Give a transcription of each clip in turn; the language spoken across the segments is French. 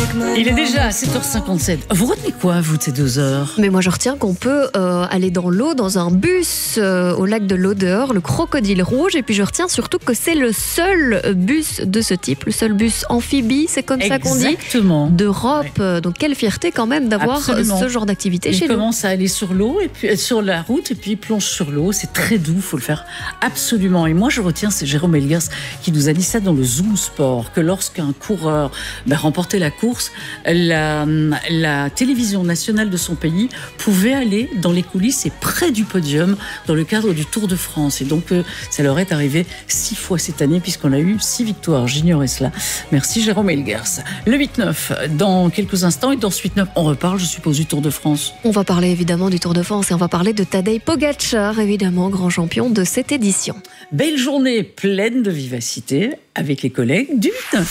Il est déjà 7h57. Vous retenez quoi, vous, de ces 2 heures? Mais moi, je retiens qu'on peut aller dans l'eau, dans un bus au lac de l'Odeur, le Crocodile Rouge. Et puis, je retiens surtout que c'est le seul bus de ce type, le seul bus amphibie, c'est comme ça qu'on dit, d'Europe. Ouais. Donc, quelle fierté quand même d'avoir ce genre d'activité chez nous. Il commence à aller sur l'eau, et puis sur la route, et puis il plonge sur l'eau. C'est très doux, il faut le faire absolument. Et moi, je retiens, c'est Jérôme Elgers qui nous a dit ça dans le Zoom Sport, que lorsqu'un coureur remportait la course, la télévision nationale de son pays pouvait aller dans les coulisses et près du podium dans le cadre du Tour de France. Et donc, ça leur est arrivé 6 fois cette année puisqu'on a eu 6 victoires. J'ignorais cela. Merci Jérôme Elgers. Le 8-9, dans quelques instants, et dans ce 8-9, on reparle, je suppose, du Tour de France. On va parler évidemment du Tour de France et on va parler de Tadej Pogačar, évidemment, grand champion de cette édition. Belle journée pleine de vivacité avec les collègues du 8-9.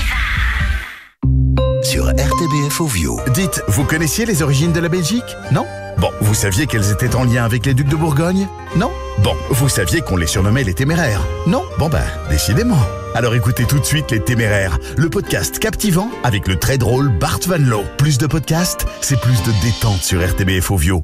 Sur RTBF Ovio. Dites, vous connaissiez les origines de la Belgique? Non? Bon, vous saviez qu'elles étaient en lien avec les ducs de Bourgogne? Non? Bon, vous saviez qu'on les surnommait les Téméraires? Non? Bon décidément. Alors écoutez tout de suite Les Téméraires, le podcast captivant avec le très drôle Bart Van Loo. Plus de podcasts, c'est plus de détente sur RTBF Ovio.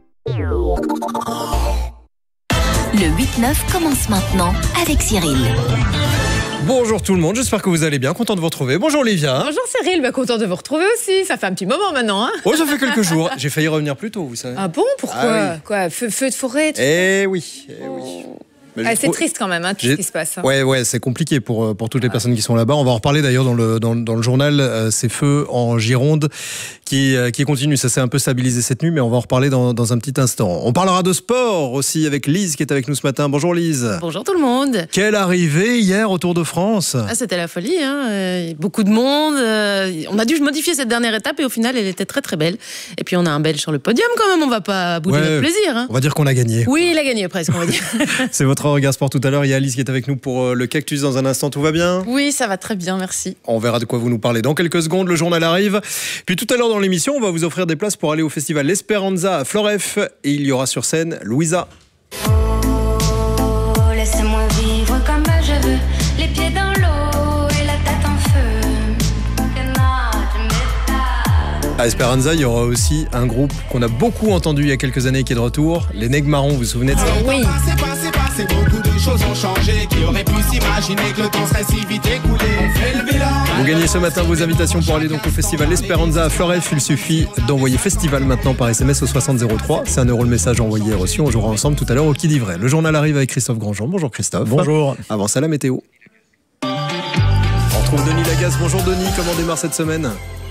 Le 8-9 commence maintenant avec Cyril. Bonjour tout le monde, j'espère que vous allez bien, content de vous retrouver. Bonjour Olivia. Bonjour Cyril, content de vous retrouver aussi, ça fait un petit moment maintenant. Hein. Oh, ça fait quelques jours, j'ai failli revenir plus tôt, vous savez. Ah bon, pourquoi? Oui. Quoi, feu de forêt tout ça oui. C'est triste quand même, tout ce qui se passe. Ouais, c'est compliqué pour toutes les personnes qui sont là-bas. On va en reparler d'ailleurs dans le journal. Ces feux en Gironde qui continuent. Ça s'est un peu stabilisé cette nuit, mais on va en reparler dans un petit instant. On parlera de sport aussi avec Lise qui est avec nous ce matin. Bonjour Lise. Bonjour tout le monde. Quelle arrivée hier au Tour de France. C'était la folie, beaucoup de monde. On a dû modifier cette dernière étape et au final elle était très très belle. Et puis on a un Belge sur le podium quand même, on va pas bouder notre plaisir. On va dire qu'on a gagné. Oui, il a gagné presque, on va dire. C'est votre regard sport tout à l'heure. Il y a Alice qui est avec nous pour le cactus dans un instant. Tout va bien? Oui, ça va très bien, merci. On verra de quoi vous nous parlez dans quelques secondes. Le journal arrive. Puis tout à l'heure dans l'émission, on va vous offrir des places pour aller au festival L'Esperanza à Floref. Et il y aura sur scène Louisa. Oh, laissez-moi vivre comme je veux, les pieds dans l'eau et la tête en feu. À Esperanza, il y aura aussi un groupe qu'on a beaucoup entendu il y a quelques années qui est de retour, les Nègres Marrons, vous vous souvenez de ça? Oui. Beaucoup de choses ont changé, qui aurait pu s'imaginer que le temps serait si vite écoulé. On fait le bilan. Vous gagnez ce matin vos invitations pour aller donc au festival L'Esperanza à Floref. Il suffit d'envoyer festival maintenant par SMS au 6003. C'est 1 € le message envoyé et reçu. On jouera ensemble tout à l'heure au Qui dit vrai. Le journal arrive avec Christophe Grandjean. Bonjour Christophe. Bonjour. Avant ça, la météo. On retrouve Denis Lagasse. Bonjour Denis, comment démarre cette semaine?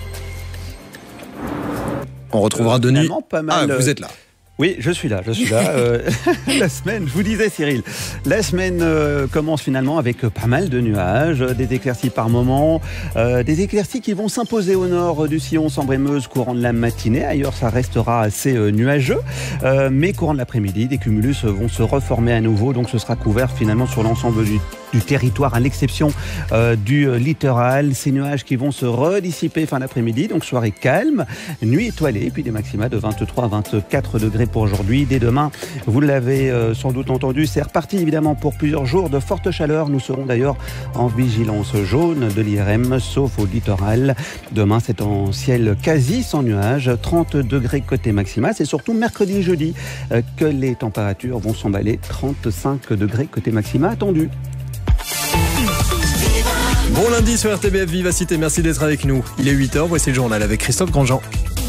On retrouvera Denis. Pas mal, vous êtes là. Oui, je suis là. La semaine, je vous disais Cyril, la semaine commence finalement avec pas mal de nuages, des éclaircies par moment, des éclaircies qui vont s'imposer au nord du sillon Sambre-et-Meuse courant de la matinée. Ailleurs, ça restera assez nuageux, mais courant de l'après-midi, des cumulus vont se reformer à nouveau, donc ce sera couvert finalement sur l'ensemble du territoire, à l'exception du littoral. Ces nuages qui vont se redissiper fin d'après-midi, donc soirée calme, nuit étoilée, puis des maxima de 23 à 24 degrés pour aujourd'hui. Dès demain, vous l'avez sans doute entendu, c'est reparti évidemment pour plusieurs jours de forte chaleur. Nous serons d'ailleurs en vigilance jaune de l'IRM, sauf au littoral. Demain, c'est en ciel quasi sans nuages, 30 degrés côté maxima. C'est surtout mercredi et jeudi que les températures vont s'emballer, 35 degrés côté maxima attendu. Bon lundi sur RTBF Vivacité, merci d'être avec nous. Il est 8h, voici le journal avec Christophe Grandjean.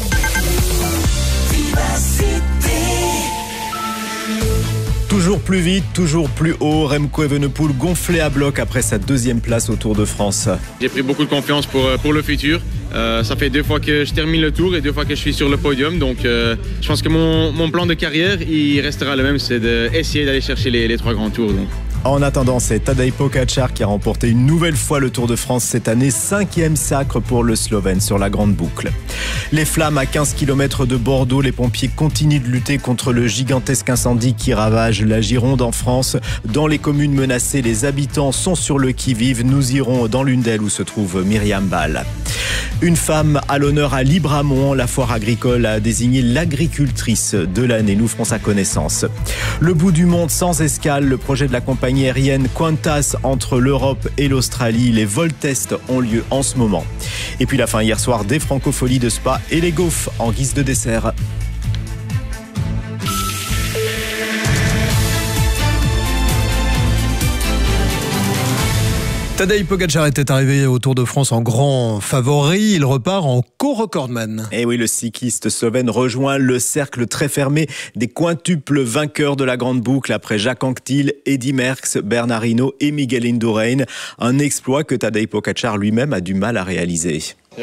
Toujours plus vite, toujours plus haut, Remco Evenepoel gonflé à bloc après sa 2e place au Tour de France. J'ai pris beaucoup de confiance pour le futur. Ça fait 2 fois que je termine le Tour et 2 fois que je suis sur le podium. Donc je pense que mon plan de carrière, il restera le même, c'est d'essayer d'aller chercher les 3 grands tours. Donc. En attendant, c'est Tadej Pogačar qui a remporté une nouvelle fois le Tour de France cette année, 5e sacre pour le Slovène sur la grande boucle. Les flammes à 15 km de Bordeaux, les pompiers continuent de lutter contre le gigantesque incendie qui ravage la Gironde en France. Dans les communes menacées, les habitants sont sur le qui-vive. Nous irons dans l'une d'elles où se trouve Myriam Ball. Une femme à l'honneur à Libramont. La foire agricole a désigné l'agricultrice de l'année. Nous ferons sa connaissance. Le bout du monde sans escale, le projet de la compagnie aérienne Qantas entre l'Europe et l'Australie. Les vols tests ont lieu en ce moment. Et puis la fin hier soir des Francopholies de Spa et les gaufres en guise de dessert. Tadej Pogačar était arrivé au Tour de France en grand favori. Il repart en co-recordman. Et oui, le cycliste slovène rejoint le cercle très fermé des quintuples vainqueurs de la Grande Boucle après Jacques Anquetil, Eddy Merckx, Bernard Hinault et Miguel Indurain. Un exploit que Tadej Pogačar lui-même a du mal à réaliser.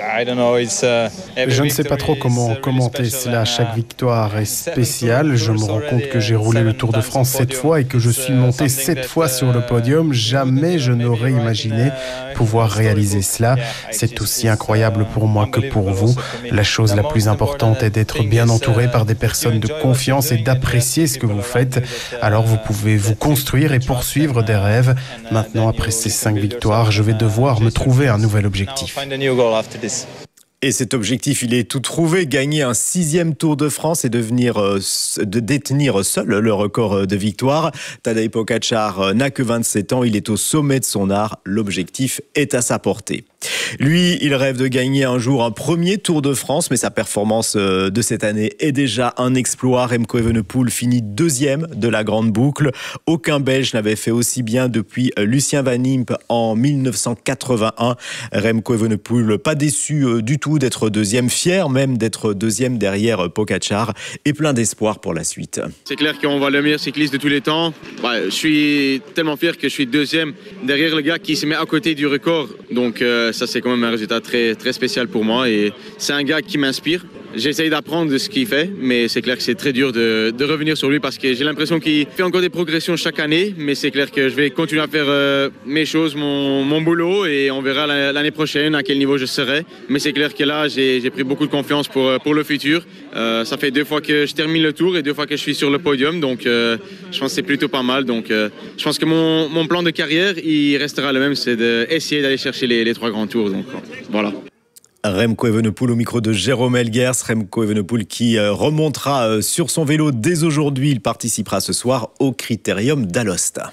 Je ne sais pas trop comment commenter cela. Chaque victoire est spéciale. Je me rends compte que j'ai roulé le Tour de France 7 fois et que je suis monté 7 fois sur le podium. Jamais je n'aurais imaginé pouvoir réaliser cela. C'est aussi incroyable pour moi que pour vous. La chose la plus importante est d'être bien entouré par des personnes de confiance et d'apprécier ce que vous faites. Alors vous pouvez vous construire et poursuivre des rêves. Maintenant, après ces 5 victoires, je vais devoir me trouver un nouvel objectif. Et cet objectif, il est tout trouvé, gagner un 6e Tour de France et de détenir seul le record de victoire. Tadej Pogačar n'a que 27 ans, il est au sommet de son art, l'objectif est à sa portée. Lui, il rêve de gagner un jour un premier Tour de France, mais sa performance de cette année est déjà un exploit. Remco Evenepoel finit 2e de la Grande Boucle. Aucun Belge n'avait fait aussi bien depuis Lucien Van Impe en 1981. Remco Evenepoel, pas déçu du tout d'être 2e, fier même d'être 2e derrière Pogačar et plein d'espoir pour la suite. C'est clair qu'on voit le meilleur cycliste de tous les temps. Je suis tellement fier que je suis 2e derrière le gars qui se met à côté du record. Donc ça c'est quand même un résultat très, très spécial pour moi et c'est un gars qui m'inspire. J'essaye d'apprendre de ce qu'il fait, mais c'est clair que c'est très dur de revenir sur lui parce que j'ai l'impression qu'il fait encore des progressions chaque année, mais c'est clair que je vais continuer à faire mes choses, mon boulot et on verra l'année prochaine à quel niveau je serai. Mais c'est clair que là, j'ai pris beaucoup de confiance pour le futur. Ça fait 2 fois que je termine le tour et 2 fois que je suis sur le podium, donc je pense que c'est plutôt pas mal. Donc je pense que mon plan de carrière, il restera le même, c'est d'essayer d'aller chercher les 3 grands tours. Donc voilà. Remco Evenepoel au micro de Jérôme Elguers. Remco Evenepoel qui remontera sur son vélo dès aujourd'hui. Il participera ce soir au Critérium d'Alost.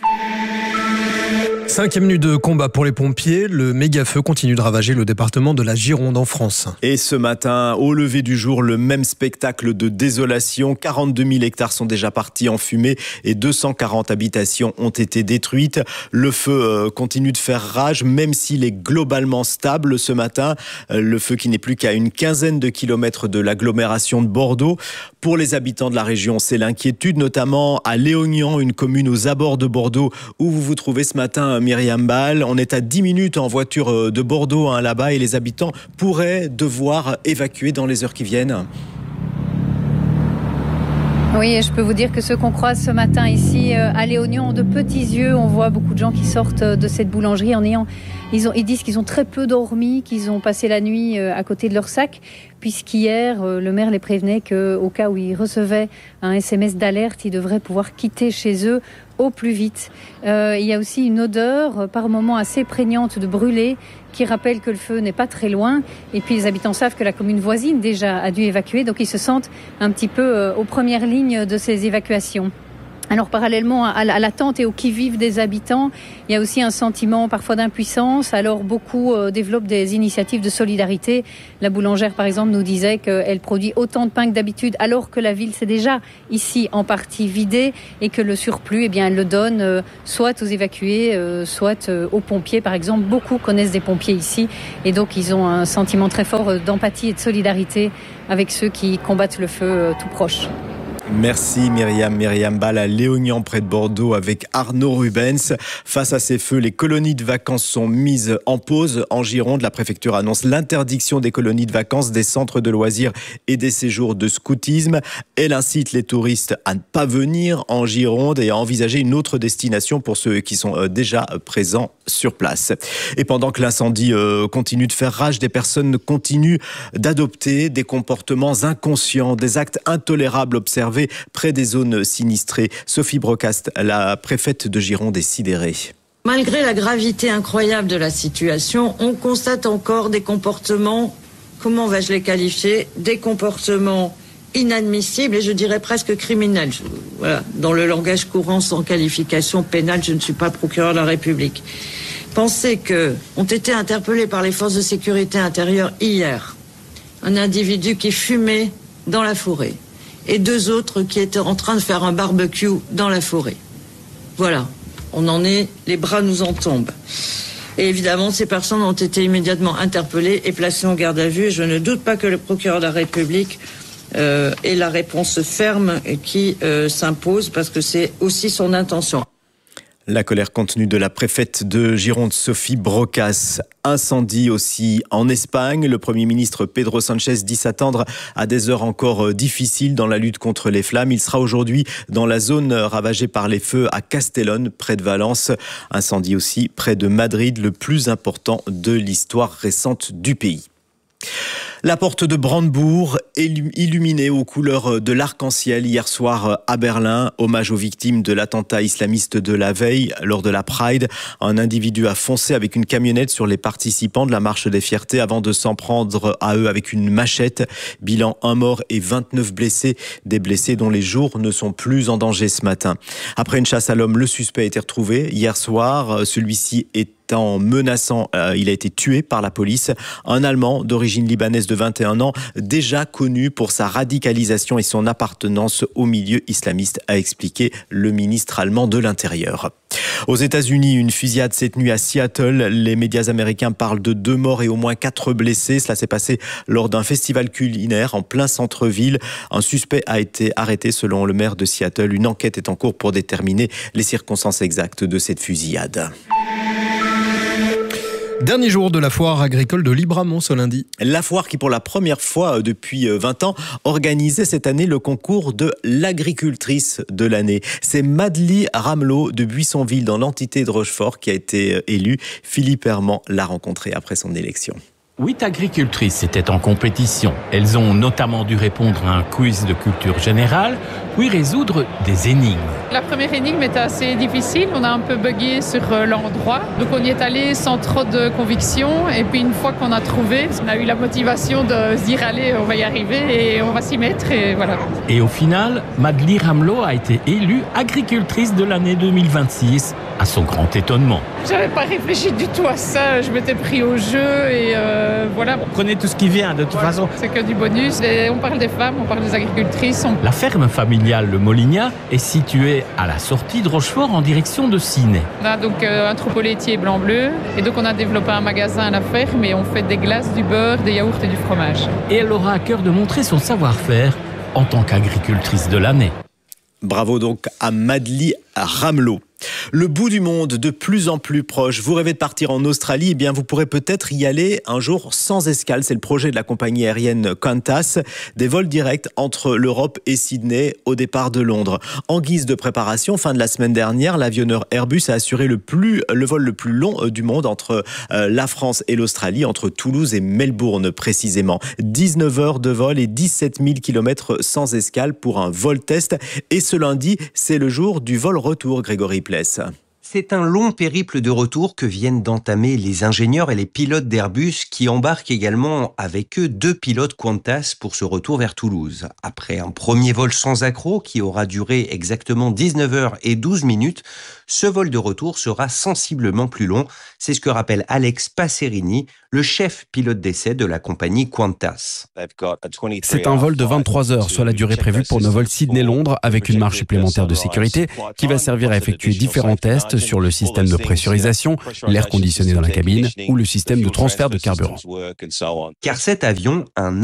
5e minute de combat pour les pompiers. Le méga-feu continue de ravager le département de la Gironde en France. Et ce matin, au lever du jour, le même spectacle de désolation. 42 000 hectares sont déjà partis en fumée et 240 habitations ont été détruites. Le feu continue de faire rage, même s'il est globalement stable ce matin. Le feu qui n'est plus qu'à une quinzaine de kilomètres de l'agglomération de Bordeaux. Pour les habitants de la région, c'est l'inquiétude, notamment à Léognan, une commune aux abords de Bordeaux, où vous vous trouvez ce matin, Myriam Ball. On est à 10 minutes en voiture de Bordeaux là-bas et les habitants pourraient devoir évacuer dans les heures qui viennent. Oui, et je peux vous dire que ceux qu'on croise ce matin ici à Léognan ont de petits yeux. On voit beaucoup de gens qui sortent de cette boulangerie ils disent qu'ils ont très peu dormi, qu'ils ont passé la nuit à côté de leur sac, puisqu'hier, le maire les prévenait qu'au cas où ils recevaient un SMS d'alerte, ils devraient pouvoir quitter chez eux au plus vite. Il y a aussi une odeur par moments assez prégnante de brûlé qui rappelle que le feu n'est pas très loin. Et puis les habitants savent que la commune voisine déjà a dû évacuer, donc ils se sentent un petit peu aux premières lignes de ces évacuations. Alors parallèlement à l'attente et au qui-vive des habitants, il y a aussi un sentiment parfois d'impuissance. Alors beaucoup développent des initiatives de solidarité. La boulangère par exemple nous disait qu'elle produit autant de pain que d'habitude alors que la ville s'est déjà ici en partie vidée et que le surplus, elle le donne soit aux évacués, soit aux pompiers par exemple. Beaucoup connaissent des pompiers ici et donc ils ont un sentiment très fort d'empathie et de solidarité avec ceux qui combattent le feu tout proche. Merci Myriam Ball à Léognan près de Bordeaux avec Arnaud Rubens. Face à ces feux, les colonies de vacances sont mises en pause. En Gironde, la préfecture annonce l'interdiction des colonies de vacances, des centres de loisirs et des séjours de scoutisme. Elle incite les touristes à ne pas venir en Gironde et à envisager une autre destination pour ceux qui sont déjà présents sur place. Et pendant que l'incendie continue de faire rage, des personnes continuent d'adopter des comportements inconscients, des actes intolérables observés près des zones sinistrées. Sophie Brocast, la préfète de Gironde, est sidérée. Malgré la gravité incroyable de la situation, on constate encore des comportements, comment vais-je les qualifier, des comportements inadmissibles et je dirais presque criminels. Voilà, dans le langage courant sans qualification pénale, je ne suis pas procureur de la République. Pensez que ont été interpellés par les forces de sécurité intérieure hier un individu qui fumait dans la forêt et 2 autres qui étaient en train de faire un barbecue dans la forêt. Voilà, on en est, les bras nous en tombent. Et évidemment, ces personnes ont été immédiatement interpellées et placées en garde à vue. Et je ne doute pas que le procureur de la République ait la réponse ferme qui s'impose parce que c'est aussi son intention. La colère contenue de la préfète de Gironde, Sophie Brocas. Incendie aussi en Espagne. Le Premier ministre Pedro Sánchez dit s'attendre à des heures encore difficiles dans la lutte contre les flammes. Il sera aujourd'hui dans la zone ravagée par les feux à Castellón, près de Valence. Incendie aussi près de Madrid, le plus important de l'histoire récente du pays. La porte de Brandebourg, illuminée aux couleurs de l'arc-en-ciel hier soir à Berlin. Hommage aux victimes de l'attentat islamiste de la veille lors de la Pride. Un individu a foncé avec une camionnette sur les participants de la marche des fiertés avant de s'en prendre à eux avec une machette. Bilan 1 mort et 29 blessés. Des blessés dont les jours ne sont plus en danger ce matin. Après une chasse à l'homme, le suspect a été retrouvé hier soir. Celui-ci étant menaçant, il a été tué par la police. Un Allemand d'origine libanaise de 21 ans, déjà connu pour sa radicalisation et son appartenance au milieu islamiste, a expliqué le ministre allemand de l'Intérieur. Aux États-Unis, une fusillade cette nuit à Seattle. Les médias américains parlent de 2 morts et au moins 4 blessés. Cela s'est passé lors d'un festival culinaire en plein centre-ville. Un suspect a été arrêté selon le maire de Seattle. Une enquête est en cours pour déterminer les circonstances exactes de cette fusillade. Dernier jour de la foire agricole de Libramont ce lundi. La foire qui, pour la première fois depuis 20 ans, organisait cette année le concours de l'agricultrice de l'année. C'est Madly Ramelot de Buissonville, dans l'entité de Rochefort, qui a été élue. Philippe Herman l'a rencontrée après son élection. 8 agricultrices étaient en compétition. Elles ont notamment dû répondre à un quiz de culture générale, puis résoudre des énigmes. La première énigme était assez difficile, on a un peu bugué sur l'endroit. Donc on y est allé sans trop de conviction et puis une fois qu'on a trouvé, on a eu la motivation de se dire allez, on va y arriver et on va s'y mettre et voilà. Et au final, Madly Ramelot a été élue agricultrice de l'année 2026, à son grand étonnement. J'avais pas réfléchi du tout à ça, je m'étais pris au jeu et voilà. Prenez tout ce qui vient de toute façon. C'est que du bonus, et on parle des femmes, on parle des agricultrices. La ferme familiale Le Molignat est située à la sortie de Rochefort en direction de Ciney. On a donc un troupeau laitier blanc-bleu et donc on a développé un magasin à la ferme et on fait des glaces, du beurre, des yaourts et du fromage. Et elle aura à cœur de montrer son savoir-faire en tant qu'agricultrice de l'année. Bravo donc à Madly Ramelot. Le bout du monde de plus en plus proche. Vous rêvez de partir en Australie? Eh bien, vous pourrez peut-être y aller un jour sans escale. C'est le projet de la compagnie aérienne Qantas. Des vols directs entre l'Europe et Sydney au départ de Londres. En guise de préparation, fin de la semaine dernière, l'avionneur Airbus a assuré le vol le plus long du monde entre la France et l'Australie, entre Toulouse et Melbourne précisément. 19 heures de vol et 17 000 km sans escale pour un vol test. Et ce lundi, c'est le jour du vol retour, Grégory Pless. C'est un long périple de retour que viennent d'entamer les ingénieurs et les pilotes d'Airbus qui embarquent également avec eux 2 pilotes Qantas pour ce retour vers Toulouse. Après un premier vol sans accroc qui aura duré exactement 19 heures et 12 minutes, ce vol de retour sera sensiblement plus long. C'est ce que rappelle Alex Passerini, le chef pilote d'essai de la compagnie Qantas. C'est un vol de 23 heures, soit la durée prévue pour nos vols Sydney-Londres, avec une marge supplémentaire de sécurité qui va servir à effectuer différents tests sur le système de pressurisation, l'air conditionné dans la cabine ou le système de transfert de carburant. Car cet avion, un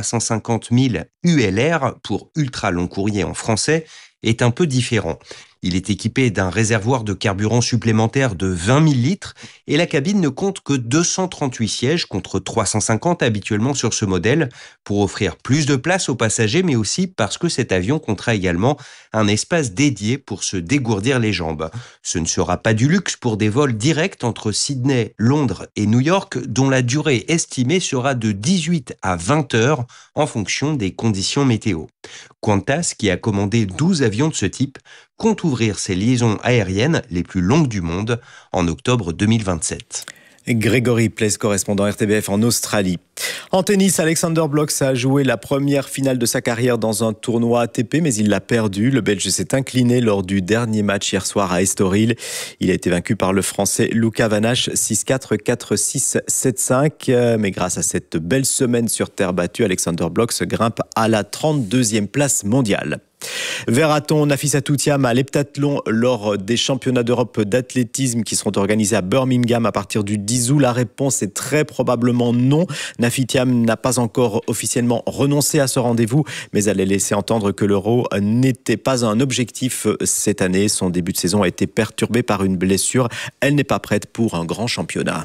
A350 000 ULR pour ultra long courrier en français, est un peu différent. Il est équipé d'un réservoir de carburant supplémentaire de 20 000 litres et la cabine ne compte que 238 sièges contre 350 habituellement sur ce modèle pour offrir plus de place aux passagers, mais aussi parce que cet avion comptera également un espace dédié pour se dégourdir les jambes. Ce ne sera pas du luxe pour des vols directs entre Sydney, Londres et New York dont la durée estimée sera de 18 à 20 heures en fonction des conditions météo. Qantas, qui a commandé 12 avions de ce type, compte ouvrir ses liaisons aériennes les plus longues du monde en octobre 2027. Grégory Place, correspondant RTBF en Australie. En tennis, Alexander Blok a joué la première finale de sa carrière dans un tournoi ATP, mais il l'a perdu. Le Belge s'est incliné lors du dernier match hier soir à Estoril. Il a été vaincu par le Français Luca Van Assche 6-4, 4-6, 7-5. Mais grâce à cette belle semaine sur terre battue, Alexander Blok se grimpe à la 32e place mondiale. Verra-t-on Nafissatou Thiam à l'heptathlon lors des championnats d'Europe d'athlétisme qui seront organisés à Birmingham à partir du 10 août? La réponse est très probablement non. Nafi Thiam n'a pas encore officiellement renoncé à ce rendez-vous, mais elle a laissé entendre que l'Euro n'était pas un objectif cette année. Son début de saison a été perturbé par une blessure. Elle n'est pas prête pour un grand championnat.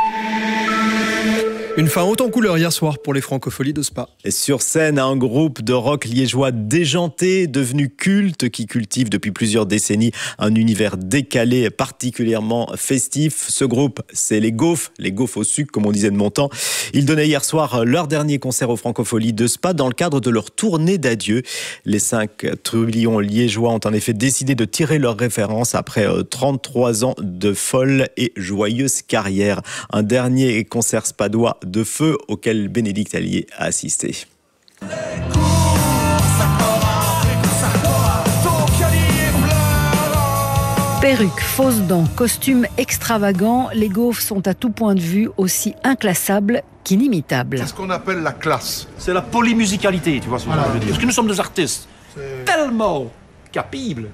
Une fin haute en couleur hier soir pour les Francopholies de Spa. Et sur scène, un groupe de rock liégeois déjanté, devenu culte, qui cultive depuis plusieurs décennies un univers décalé particulièrement festif. Ce groupe, c'est les Gaufs au sucre, comme on disait de mon temps. Ils donnaient hier soir leur dernier concert aux Francopholies de Spa dans le cadre de leur tournée d'adieu. Les 5 trublions liégeois ont en effet décidé de tirer leur référence après 33 ans de folle et joyeuse carrière. Un dernier concert spadois de feu auquel Bénédicte Allier a assisté. Perruques, fausses dents, costumes extravagants, les Gaufs sont à tout point de vue aussi inclassables qu'inimitables. C'est ce qu'on appelle la classe. C'est la polymusicalité, tu vois ce que je veux dire. Parce que nous sommes des artistes tellement capables,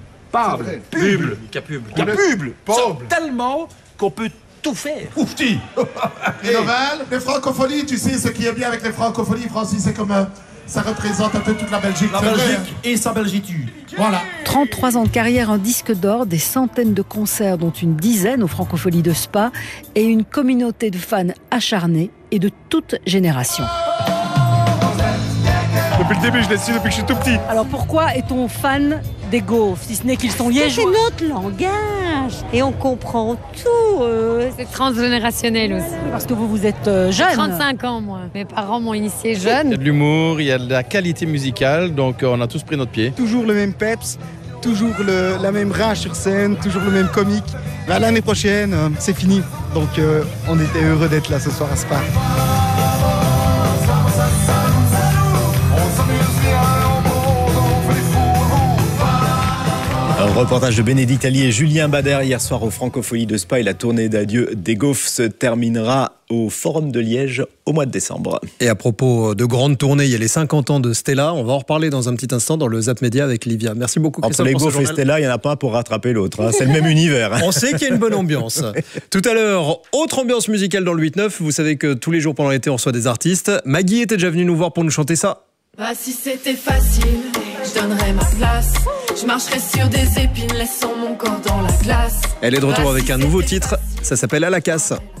tellement qu'on peut tout faire. Oufti. Et Novel, les Francopholies, tu sais, ce qui est bien avec les Francopholies, Francis, c'est comme ça représente un peu toute la Belgique. La Belgique et sa belgitude. Voilà. 33 ans de carrière, un disque d'or, des centaines de concerts, dont une dizaine aux Francopholies de Spa, et une communauté de fans acharnés et de toute génération. Depuis le début, je les suis depuis que je suis tout petit. Alors pourquoi est-on fan des Gaufs, si ce n'est qu'ils sont liégeois? C'est notre langage et on comprend tout. C'est transgénérationnel aussi. Parce que vous êtes jeune. J'ai 35 ans, moi. Mes parents m'ont initié jeune. Il y a de l'humour, il y a de la qualité musicale, donc on a tous pris notre pied. Toujours le même peps, toujours la même rage sur scène, toujours le même comique. L'année prochaine, c'est fini. Donc on était heureux d'être là ce soir à Spa. Un reportage de Bénédicte Allier et Julien Bader hier soir aux Francopholies de Spa, et la tournée d'adieu des Gaufs se terminera au Forum de Liège au mois de décembre. Et à propos de grandes tournées, il y a les 50 ans de Stella. On va en reparler dans un petit instant dans le Zap Média avec Livia. Merci beaucoup, Christophe. Entre les Gaufs et Stella, il n'y en a pas un pour rattraper l'autre. Hein. C'est le même univers. On sait qu'il y a une bonne ambiance. Tout à l'heure, autre ambiance musicale dans le 8-9. Vous savez que tous les jours pendant l'été, on reçoit des artistes. Maggie était déjà venue nous voir pour nous chanter ça. Bah si c'était facile, je donnerais ma place. Je marcherais sur des épines, laissant mon corps dans la glace. Elle est de retour avec un nouveau titre. Ça s'appelle À la casse.